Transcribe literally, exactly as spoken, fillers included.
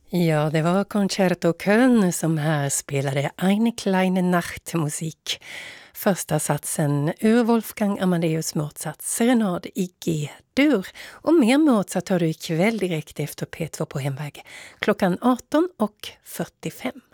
Ja, det var Concerto Köln som här spelade Eine kleine Nachtmusik. Första satsen ur Wolfgang Amadeus Mozarts serenad i G-dur. Och mer Mozart har du ikväll direkt efter P två på hemväg. Klockan arton och fyrtiofem.